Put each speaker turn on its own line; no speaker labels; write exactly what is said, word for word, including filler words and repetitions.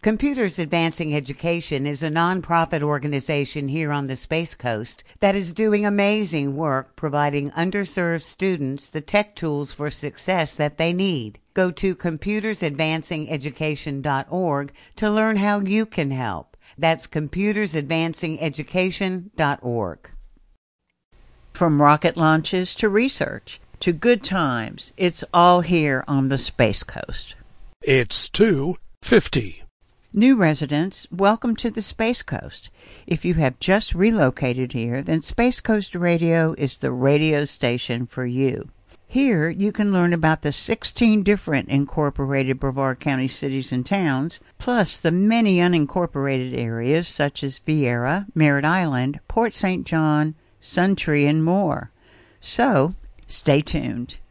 Computers Advancing Education is a nonprofit organization here on the Space Coast that is doing amazing work providing underserved students the tech tools for success that they need. Go to computers advancing education dot org to learn how you can help. That's computers advancing education dot org.
From rocket launches to research to good times, it's all here on the Space Coast.
It's two fifty.
New residents, welcome to the Space Coast. If you have just relocated here, then Space Coast Radio is the radio station for you. Here, you can learn about the sixteen different incorporated Brevard County cities and towns, plus the many unincorporated areas such as Viera, Merritt Island, Port Saint John, Suntree, and more. So, stay tuned.